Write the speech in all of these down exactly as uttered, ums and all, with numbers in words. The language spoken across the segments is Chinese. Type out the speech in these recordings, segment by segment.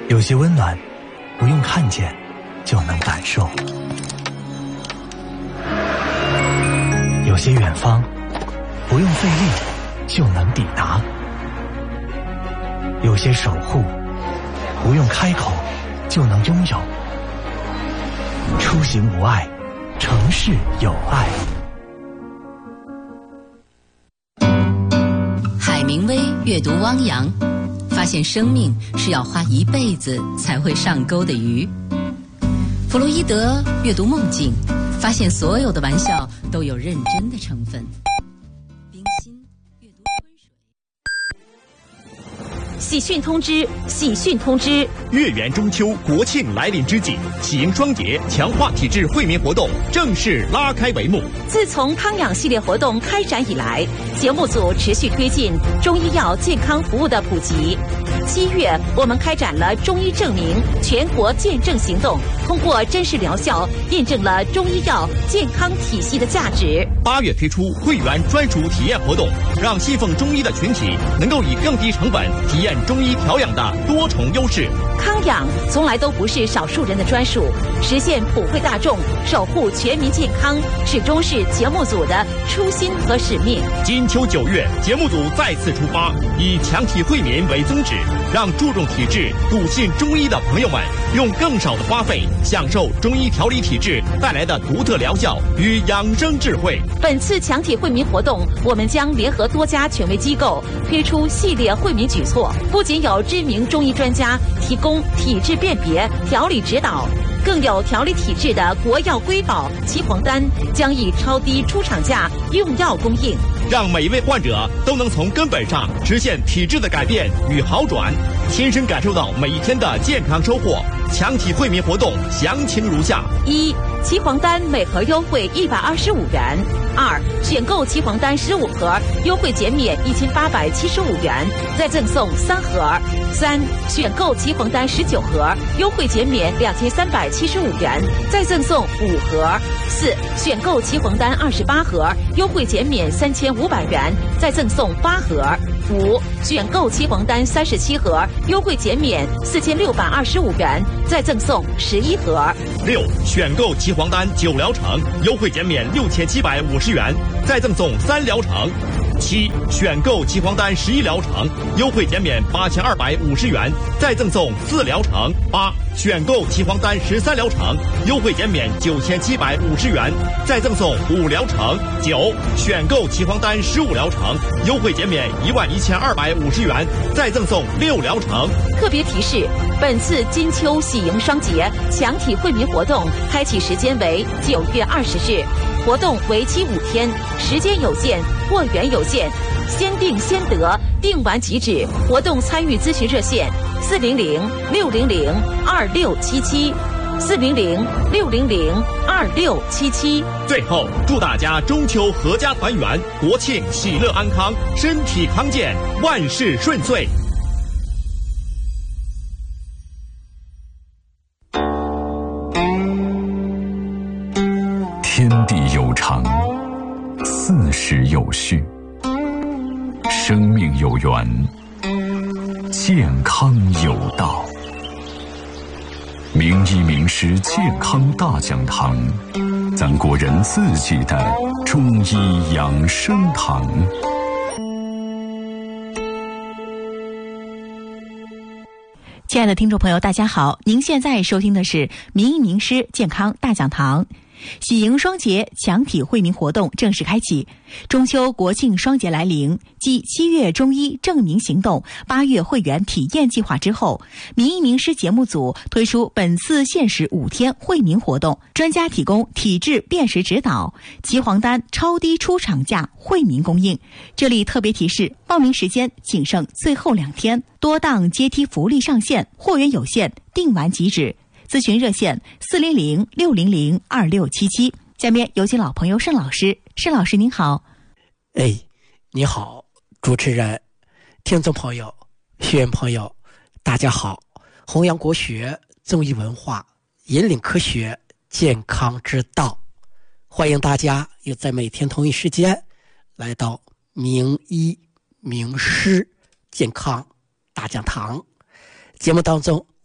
有些温暖不用看见就能感受，有些远方不用费力就能抵达，有些守护不用开口就能拥有。出行无碍，城市有爱。 海明威阅读汪洋，发现生命是要花一辈子才会上钩的鱼。弗洛伊德阅读梦境，发现所有的玩笑都有认真的成分。冰心阅读春水。 喜讯通知！喜讯通知！ 月圆中秋，国庆来临之际，喜迎双节强化体质惠民活动正式拉开帷幕。 自从康养系列活动开展以来，节目组持续推进中医药健康服务的普及。七月，我们开展了中医证明全国见证行动，通过真实疗效验证了中医药健康体系的价值。 八月推出会员专属体验活动，让信奉中医的群体能够以更低成本体验中医调养的多重优势。 康养从来都不是少数人的专属，实现普惠大众、守护全民健康，始终是节目组的初心和使命。 金秋九月，节目组再次出发，以强体惠民为宗旨，让注重体质、笃信中医的朋友们用更少的花费，享受中医调理体质带来的独特疗效与养生智慧。 本次强体惠民活动，我们将联合多家权威机构推出系列惠民举措，不仅有知名中医专家提供体质辨别、调理指导，更有调理体质的国药瑰宝岐黄丹将以超低出厂价用药供应， 让每一位患者都能从根本上实现体质的改变与好转，亲身感受到每一天的健康收获。强体惠民活动详情如下： 一、岐黄丹每盒优惠一百二十五元；二、选购岐黄丹十五盒，优惠减免一千八百七十五元，再赠送三盒；三、选购岐黄丹十九盒，优惠减免两千三百七十五元，再赠送五盒；四、选购岐黄丹二十八盒，优惠减免三千五百元，再赠送八盒；五、选购岐黄丹三十七盒，优惠减免四千六百二十五元，再赠送十一盒； 六、选购岐黄丹九疗程，优惠减免六千七百五十元，再赠送三疗程；七、选购岐黄丹十一疗程，优惠减免八千二百五十元，再赠送四疗程；八、选购岐黄丹十三疗程，优惠减免九千七百五十元，再赠送五疗程；九、选购岐黄丹十五疗程，优惠减免一万一千二百五十元，再赠送六疗程。 特别提示：本次金秋喜迎双节强体惠民活动开启时间为九月二十日，活动为期五天，时间有限，货源有限，先定先得，定完即止。活动参与咨询热线：四零零六零零二六七七，四零零六零零二六七七。 最后，祝大家中秋阖家团圆，国庆喜乐安康，身体康健，万事顺遂。 天地有常，四时有序，生命有缘，健康有道。名医名师健康大讲堂，咱国人自己的中医养生堂。 亲爱的听众朋友，大家好，您现在收听的是名医名师健康大讲堂。喜迎双节强体惠民活动正式开启，中秋国庆双节来临，继七月中医证明行动、八月会员体验计划之后，名医名师节目组推出本次限时五天惠民活动，专家提供体质辨识指导，岐黄丹超低出厂价惠民供应。这里特别提示，报名时间仅剩最后两天，多档阶梯福利上线，货源有限，定完即止。咨询热线四零零六零零二六七七。下面有请老朋友盛老师。盛老师您好。 哎，你好，主持人、听众朋友、学员朋友，大家好！弘扬国学、中医文化，引领科学健康之道，欢迎大家又在每天同一时间来到名医名师健康大讲堂。节目当中，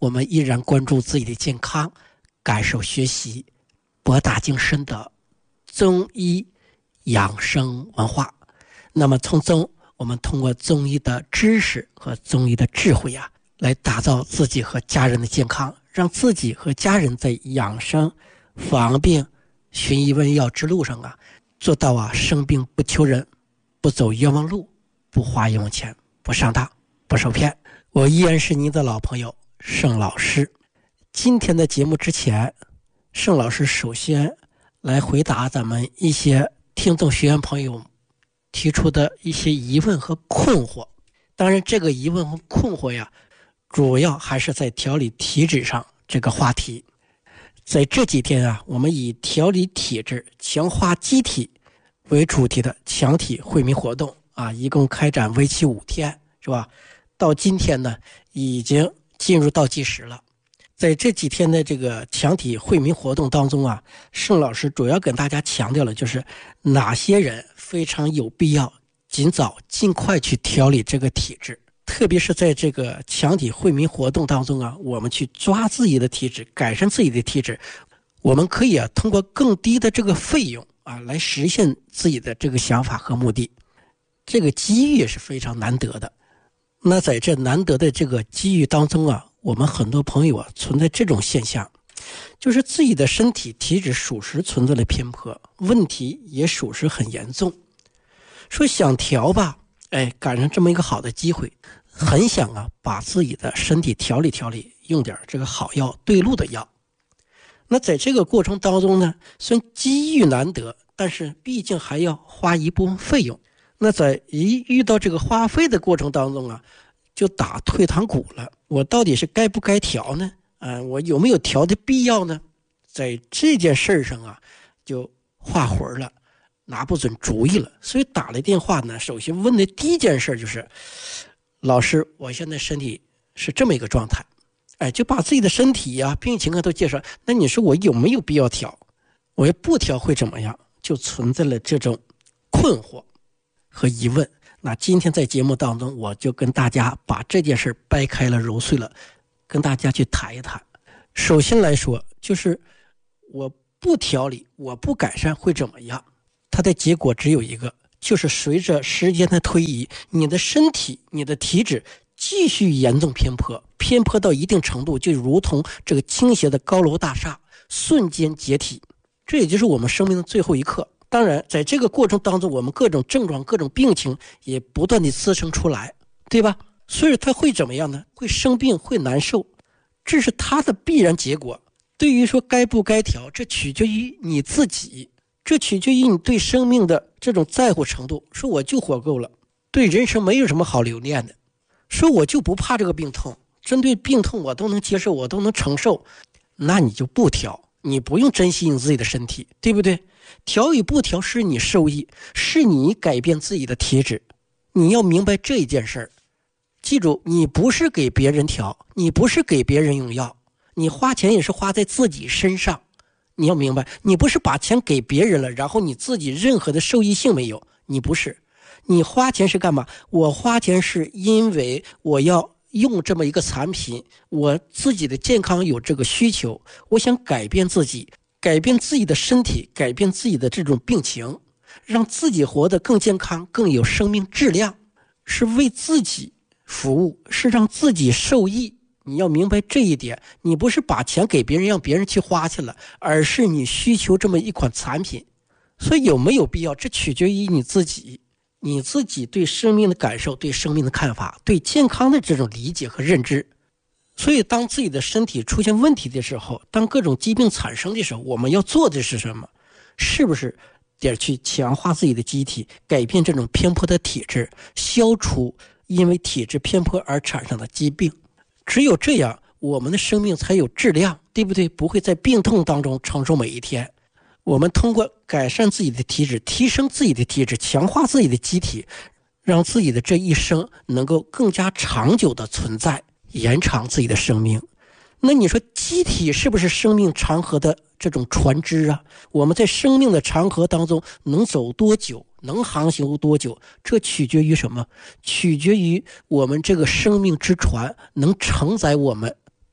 我们依然关注自己的健康，感受学习博大精深的中医养生文化。那么从中，我们通过中医的知识和中医的智慧啊，来打造自己和家人的健康，让自己和家人在养生、防病、寻医问药之路上啊，做到啊生病不求人，不走冤枉路，不花冤枉钱，不上当，不受骗。我依然是您的老朋友盛老师。今天的节目之前，盛老师首先来回答咱们一些听众学员朋友提出的一些疑问和困惑。当然这个疑问和困惑呀，主要还是在调理体质上这个话题。在这几天啊，我们以调理体质、强化机体为主题的强体惠民活动啊，一共开展为期五天，是吧？到今天呢，已经进入倒计时了。在这几天的这个强体惠民活动当中啊，盛老师主要跟大家强调了，就是哪些人非常有必要尽早尽快去调理这个体质。特别是在这个强体惠民活动当中啊，我们去抓自己的体质，改善自己的体质，我们可以啊通过更低的这个费用啊来实现自己的这个想法和目的。这个机遇是非常难得的。那在这难得的这个机遇当中啊，我们很多朋友啊存在这种现象，就是自己的身体体质属实存在了偏颇，问题也属实很严重。说想调吧，哎，赶上这么一个好的机会，很想啊把自己的身体调理调理，用点这个好药对路的药。那在这个过程当中呢，虽然机遇难得，但是毕竟还要花一部分费用。那在一遇到这个花费的过程当中啊，就打退堂鼓了。我到底是该不该调呢？啊、呃，我有没有调的必要呢？在这件事上啊，就画魂了，拿不准主意了。所以打了电话呢，首先问的第一件事就是，老师，我现在身体是这么一个状态，哎，就把自己的身体啊、病情啊都介绍。那你说我有没有必要调？我要不调会怎么样？就存在了这种困惑和疑问。那今天在节目当中，我就跟大家把这件事掰开了揉碎了，跟大家去谈一谈。首先来说，就是我不调理，我不改善会怎么样？它的结果只有一个，就是随着时间的推移，你的身体、你的体质继续严重偏颇，偏颇到一定程度，就如同这个倾斜的高楼大厦，瞬间解体。这也就是我们生命的最后一刻。当然在这个过程当中，我们各种症状、各种病情也不断的滋生出来，对吧？所以它会怎么样呢？会生病，会难受，这是它的必然结果。对于说该不该调，这取决于你自己，这取决于你对生命的这种在乎程度。说我就活够了，对人生没有什么好留恋的，说我就不怕这个病痛，针对病痛我都能接受，我都能承受，那你就不调，你不用珍惜你自己的身体，对不对？调与不调是你受益，是你改变自己的体质。你要明白这一件事儿，记住，你不是给别人调，你不是给别人用药，你花钱也是花在自己身上。你要明白，你不是把钱给别人了，然后你自己任何的受益性没有，你不是。你花钱是干嘛？我花钱是因为我要用这么一个产品，我自己的健康有这个需求，我想改变自己，改变自己的身体，改变自己的这种病情，让自己活得更健康，更有生命质量，是为自己服务，是让自己受益。你要明白这一点，你不是把钱给别人让别人去花去了，而是你需求这么一款产品。所以有没有必要，这取决于你自己，你自己对生命的感受，对生命的看法，对健康的这种理解和认知。所以当自己的身体出现问题的时候，当各种疾病产生的时候，我们要做的是什么？是不是得去强化自己的机体，改变这种偏颇的体质，消除因为体质偏颇而产生的疾病？只有这样，我们的生命才有质量，对不对？不会在病痛当中承受每一天。我们通过改善自己的体质，提升自己的体质，强化自己的机体，让自己的这一生能够更加长久的存在，延长自己的生命。那你说机体是不是生命长河的这种船只啊？我们在生命的长河当中能走多久，能航行多久，这取决于什么？取决于我们这个生命之船能承载我们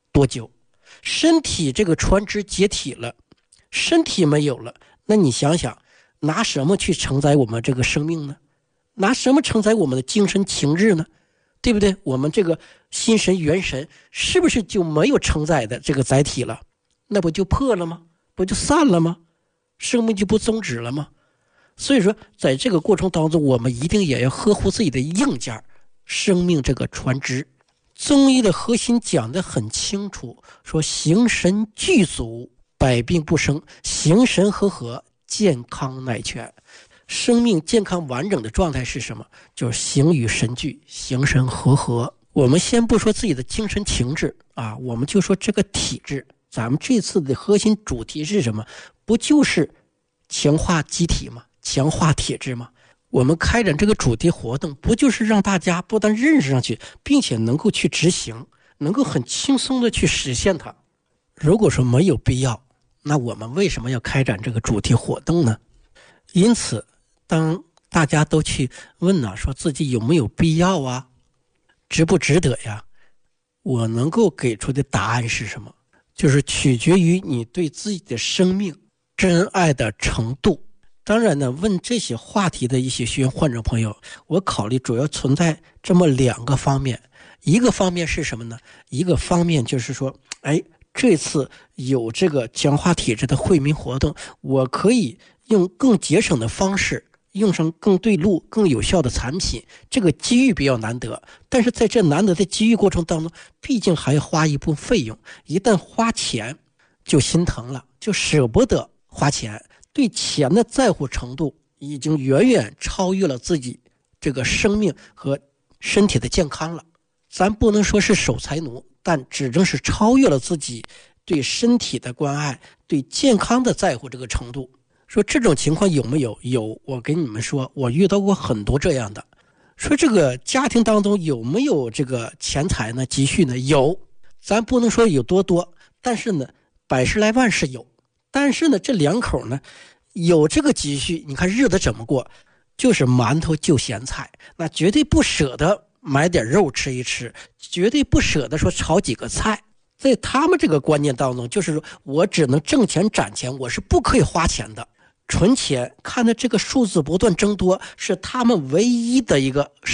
多久？身体这个船只解体了，身体没有了，那你想想，拿什么去承载我们这个生命呢？拿什么承载我们的精神情志呢？对不对？我们这个心神元神是不是就没有承载的这个载体了？那不就破了吗？不就散了吗？生命就不终止了吗？所以说在这个过程当中，我们一定也要呵护自己的硬件，生命这个船只。中医的核心讲得很清楚，说形神具足，百病不生，形神和合，健康乃全。生命健康完整的状态是什么？就是形与神俱，形神和合。我们先不说自己的精神情志啊，我们就说这个体质。咱们这次的核心主题是什么？不就是强化机体吗？强化体质吗？我们开展这个主题活动，不就是让大家不但认识上去，并且能够去执行，能够很轻松的去实现它。如果说没有必要，那我们为什么要开展这个主题活动呢？因此当大家都去问啊，说自己有没有必要啊，值不值得呀，我能够给出的答案是什么？就是取决于你对自己的生命真爱的程度。当然呢，问这些话题的一些学员患者朋友，我考虑主要存在这么两个方面。一个方面是什么呢？一个方面就是说，哎，这次有这个强化体质的惠民活动，我可以用更节省的方式，用上更对路、更有效的产品，这个机遇比较难得。但是在这难得的机遇过程当中，毕竟还要花一部分费用，一旦花钱就心疼了，就舍不得花钱，对钱的在乎程度已经远远超越了自己这个生命和身体的健康了。咱不能说是守财奴，但只正是超越了自己对身体的关爱、对健康的在乎这个程度。说这种情况有没有？有，我跟你们说，我遇到过很多这样的。说这个家庭当中有没有这个钱财呢？积蓄呢？有，咱不能说有多多，但是呢，百十来万是有。但是呢，这两口呢，有这个积蓄，你看日子怎么过？就是馒头就咸菜，那绝对不舍得买点肉吃一吃，绝对不舍得说炒几个菜。在他们这个观念当中，就是说我只能挣钱攒钱，我是不可以花钱的。存钱，看着这个数字不断增多，是他们唯一的一个